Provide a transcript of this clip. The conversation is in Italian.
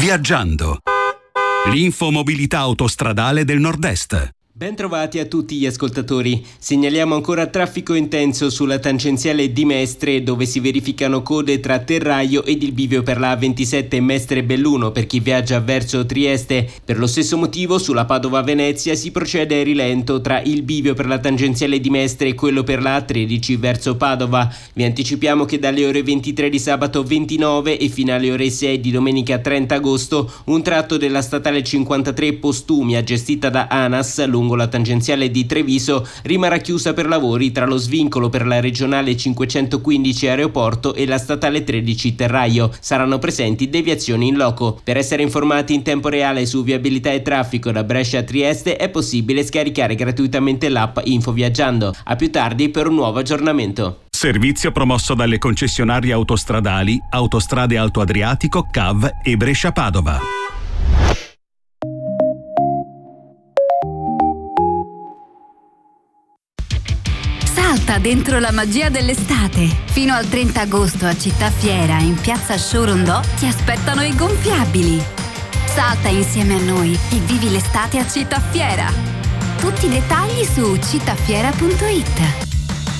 Viaggiando. L'infomobilità autostradale del Nord-Est. Bentrovati a tutti gli ascoltatori. Segnaliamo ancora traffico intenso sulla tangenziale di Mestre, dove si verificano code tra Terraio ed il bivio per la A27 Mestre-Belluno per chi viaggia verso Trieste. Per lo stesso motivo sulla Padova-Venezia si procede a rilento tra il bivio per la tangenziale di Mestre e quello per la A13 verso Padova. Vi anticipiamo che dalle ore 23 di sabato 29 e fino alle ore 6 di domenica 30 agosto un tratto della statale 53 Postumia, gestita da ANAS lungo la tangenziale di Treviso, rimarrà chiusa per lavori tra lo svincolo per la regionale 515 Aeroporto e la statale 13 Terraio. Saranno presenti deviazioni in loco. Per essere informati in tempo reale su viabilità e traffico da Brescia a Trieste è possibile scaricare gratuitamente l'app Info Viaggiando. A più tardi per un nuovo aggiornamento. Servizio promosso dalle concessionarie autostradali Autostrade Alto Adriatico, CAV e Brescia-Padova. Salta dentro la magia dell'estate. Fino al 30 agosto a Città Fiera, in piazza Shorondò, ti aspettano i gonfiabili. Salta insieme a noi e vivi l'estate a Città Fiera. Tutti i dettagli su cittafiera.it.